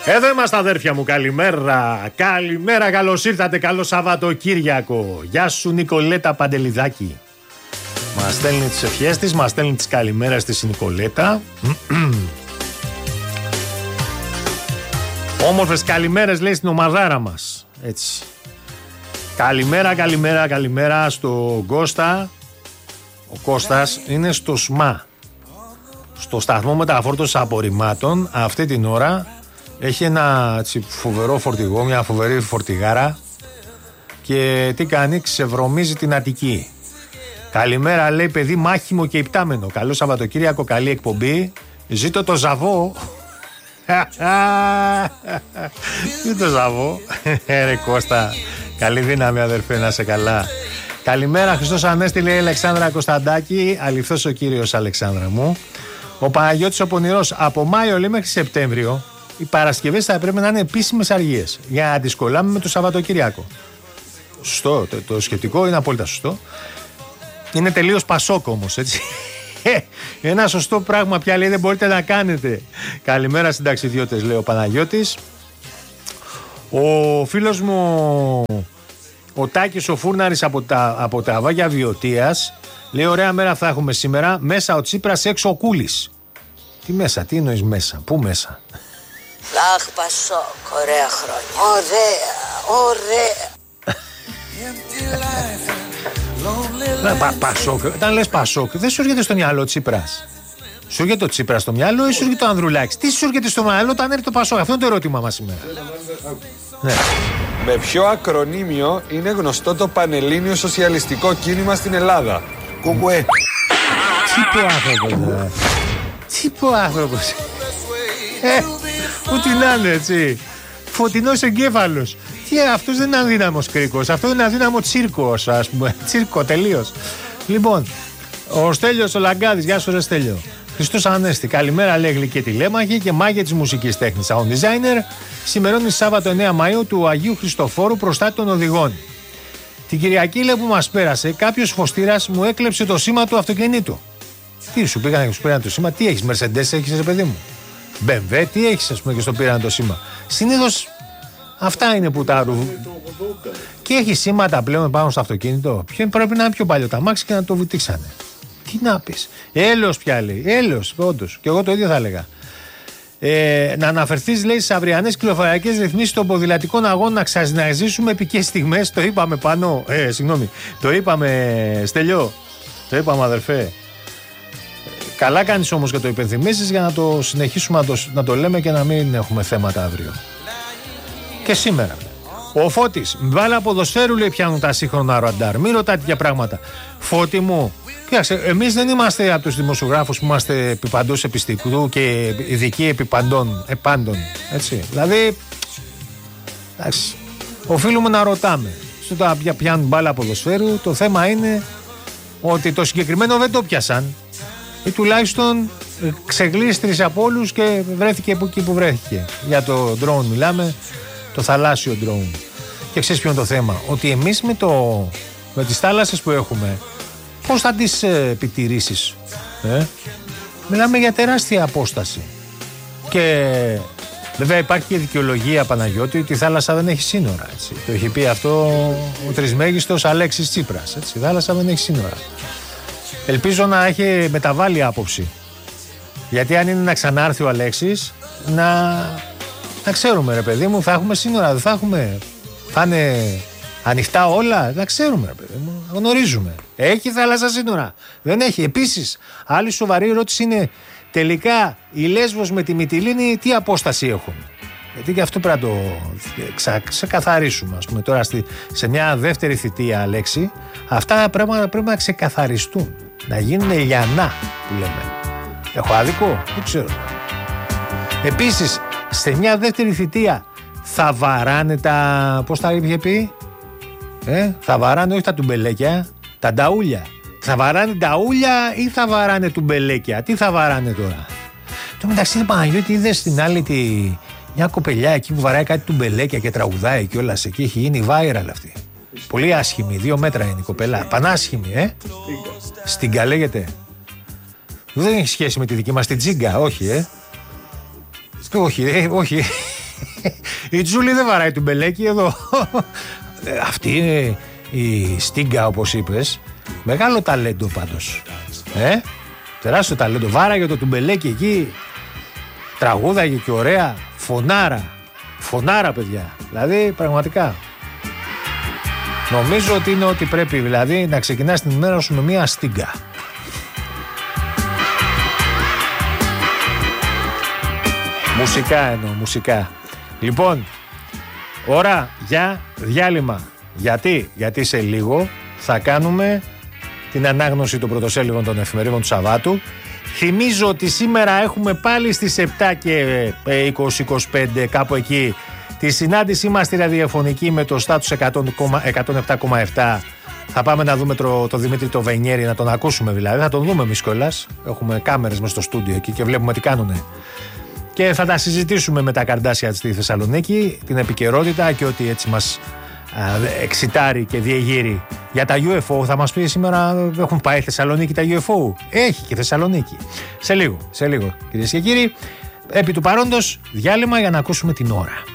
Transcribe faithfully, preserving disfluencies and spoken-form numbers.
Εδώ είμαστε αδέρφια μου, καλημέρα. Καλημέρα, καλώς ήρθατε, καλό Σαββατοκύριακο. Γεια σου Νικολέτα Παντελιδάκη. Μας στέλνει τις ευχές της, μας στέλνει τις καλημέρες της η Νικολέτα. Όμορφες καλημέρες λέει στην ομαδάρα μας. Έτσι. Καλημέρα, καλημέρα, καλημέρα στον Κώστα. Ο Κώστας είναι στο ΣΜΑ, στο σταθμό μεταφόρτωσης απορριμμάτων. Αυτή την ώρα έχει ένα έτσι, φοβερό φορτηγό, μια φοβερή φορτηγάρα. Και τι κάνει, ξεβρωμίζει την Αττική. Καλημέρα λέει παιδί μάχημο και υπτάμενο. Καλό Σαββατοκύριακο, καλή εκπομπή. Ζήτω το Ζαβό. Τι το Ζαβό. Ρε Κώστα, καλή δύναμη αδερφέ, να σε καλά. Καλημέρα Χριστός Ανέστη λέει η Αλεξάνδρα Κωνσταντάκη. Αληθώς ο κύριος Αλεξάνδρα μου. Ο Παναγιώτης ο Πονηρός. Από Μάιο λέει μέχρι Σεπτέμβριο οι Παρασκευές θα πρέπει να είναι επίσημες αργίες για να τις κολλάμε με το Σαββατοκυριακό. Σωστό, το, το σχετικό είναι απόλυτα σωστό. Είναι τελείως πασόκ όμως, έτσι. Ένα σωστό πράγμα πια λέει δεν μπορείτε να κάνετε. Καλημέρα συνταξιδιώτες λέει ο Παναγιώτης. Ο φίλος μου ο Τάκης ο Φούρναρης από τα, από τα Βάγια Βιωτίας λέει ωραία μέρα θα έχουμε σήμερα. Μέσα ο Τσίπρας, έξω ο Κούλης. Τι μέσα, τι εννοείς μέσα, πού μέσα? Αχ Πασόκ, ωραία χρόνια. Ωραία, ωραία. Πα, Πασόκ, όταν λες Πασόκ δεν σου έρχεται στο μυαλό Τσίπρας? Σου έρχεται το Τσίπρας στο μυαλό ή σου έρχεται το Ανδρουλάκης? Τι σου έρχεται στο μυαλό όταν έρχεται το Πασόκ? Αυτό είναι το ερώτημα μας σήμερα. Ναι. Με ποιο ακρονίμιο είναι γνωστό το Πανελλήνιο Σοσιαλιστικό Κίνημα στην Ελλάδα? Κουκουέ. Τι πω άνθρωπος, τι πω άνθρωπος. Ε, ούτε να είναι έτσι. Φωτεινός εγκέφαλος. Τι, αυτός δεν είναι αδύναμος κρίκος. Αυτό είναι αδύναμο τσίρκος, ας πούμε. Τσίρκο τελείως. Λοιπόν, ο Στέλιος ο Λαγκάδης. Γεια σου ρε Στέλιο. Χριστός Ανέστη. Καλημέρα λέει γλυκή τηλέμαχη και μάγια της μουσικής τέχνης. Sound designer. Σημερώνει Σάββατο εννέα Μαΐου του Αγίου Χριστοφόρου προστάτη των οδηγών. Την Κυριακή λέει που μας πέρασε κάποιος φωστήρας μου έκλεψε το σήμα του αυτοκινήτου. Τι σου πήγανε και σου πήραν το σήμα? Τι έχεις, Mercedes έχεις ρε παιδί μου? μπι εμ ντάμπλιου, τι έχεις ας πούμε και στο πήραν το σήμα? Συνήθως αυτά είναι που τα ρου... Και έχει σήματα πλέον πάνω στο αυτοκίνητο. Ποιο πρέπει να είναι πιο παλιό τα μάξι και να το βουτήξανε. Τι να πεις? Έλεος πια λέει. Έλεος, όντως. Και εγώ το ίδιο θα έλεγα. Ε, να αναφερθείς λέει στις αυριανές κυκλοφοριακές ρυθμίσεις των ποδηλατικών αγώνων να ξαζιναζήσουμε επικές στιγμές. Το είπαμε πάνω. Ε, συγγνώμη. Το είπαμε Στέλιο. Το είπαμε αδερφέ. Καλά κάνεις όμως και το υπενθυμίσεις για να το συνεχίσουμε να το, να το λέμε και να μην έχουμε θέματα αύριο. Και σήμερα. Ο Φώτης, μπάλα ποδοσφαίρου λέει πιάνουν τα σύγχρονα ραντάρ. Μην ρωτάτε για πράγματα. Φώτη μου, κοίταξε, εμείς δεν είμαστε από τους δημοσιογράφους που είμαστε επί παντός επιστικού και ειδικοί επί παντών, επάντων. Έτσι. Δηλαδή, εντάξει, οφείλουμε να ρωτάμε. Στο τα πιάνουν μπάλα ποδοσφαίρου, το θέμα είναι ότι το συγκεκριμένο δεν το πιάσαν. Ή τουλάχιστον ξεγλίστρισε από όλους και βρέθηκε από εκεί που βρέθηκε. Για το drone μιλάμε, το θαλάσσιο drone. Και ξέρεις ποιο είναι το θέμα? Ότι εμείς με, το, με τις θάλασσες που έχουμε, πώς θα τις ε, επιτηρήσεις? Ε? Μιλάμε για τεράστια απόσταση. Και βέβαια υπάρχει και δικαιολογία Παναγιώτη ότι η θάλασσα δεν έχει σύνορα. Έτσι. Το έχει πει αυτό ο τρισμέγιστος Αλέξης Τσίπρας. Έτσι. Η θάλασσα δεν έχει σύνορα. Ελπίζω να έχει μεταβάλει άποψη. Γιατί αν είναι να ξανάρθει ο Αλέξης, να, να ξέρουμε ρε παιδί μου, θα έχουμε σύνορα, δεν θα έχουμε, θα είναι ανοιχτά όλα, να ξέρουμε ρε παιδί μου, να γνωρίζουμε. Έχει θάλασσα σύνορα, δεν έχει? Επίσης, άλλη σοβαρή ερώτηση είναι τελικά η Λέσβος με τη Μυτιλήνη τι απόσταση έχουν? Γιατί και αυτό πρέπει να το ξα, ξεκαθαρίσουμε. Ας πούμε τώρα στη, σε μια δεύτερη θητεία Αλέξη, αυτά πρέπει, πρέπει να ξεκαθαριστούν. Να γίνουν λιανά που λέμε. Έχω άδικο? Δεν ξέρω. Επίσης, σε μια δεύτερη θητεία θα βαράνε τα... Πώς τα είχε πει? Ε, θα βαράνε όχι τα τουμπελέκια, τα νταούλια. Θα βαράνε νταούλια ή θα βαράνε τουμπελέκια? Τι θα βαράνε τώρα? Το μεταξύ Παναγιώτη είδες στην άλλη τη... μια κοπελιά εκεί που βαράει κάτι τουμπελέκια και τραγουδάει και όλα εκεί. Έχει γίνει viral αυτή. Πολύ άσχημη, δύο μέτρα είναι η κοπέλα. Πανάσχημη, ε. Στίγκα λέγεται. Δεν έχει σχέση με τη δική μας την Τζίγκα, όχι, ε. Όχι, ε, όχι. Η Τζούλη δεν βαράει του μπελέκι εδώ. Αυτή είναι η Στίγκα, όπως είπες. Μεγάλο ταλέντο πάντως. Ε, τεράστιο ταλέντο. Βάραγε το τουμπελέκι εκεί. Τραγούδαγε και ωραία. Φωνάρα. Φωνάρα, παιδιά. Δηλαδή, πραγματικά. Νομίζω ότι είναι ότι πρέπει, δηλαδή, να ξεκινάς την ημέρα σου με μια Στίγκα. Μουσικά εννοώ, μουσικά. Λοιπόν, ώρα για διάλειμμα. Γιατί, γιατί σε λίγο θα κάνουμε την ανάγνωση των πρωτοσέλιδων των εφημερίδων του Σαββάτου. Θυμίζω ότι σήμερα έχουμε πάλι στις επτά και είκοσι είκοσι πέντε κάπου εκεί τη συνάντησή μας στη ραδιοφωνική με το Status εκατόν επτά κόμμα επτά. Θα πάμε να δούμε το, το Δημήτρη το Βενιέρη, να τον ακούσουμε δηλαδή. Θα τον δούμε εμείς κιόλας. Έχουμε κάμερες μες στο στούντιο εκεί και βλέπουμε τι κάνουνε. Και θα τα συζητήσουμε με τα καρντάσια στη Θεσσαλονίκη, την επικαιρότητα και ό,τι έτσι μας εξητάρει και διεγείρει. Για τα γιου εφ ο θα μας πει σήμερα, έχουν πάει Θεσσαλονίκη τα γιου εφ ο. Έχει και Θεσσαλονίκη. Σε λίγο, σε λίγο κυρίες και κύριοι. Επί του παρόντος διάλειμμα για να ακούσουμε την ώρα.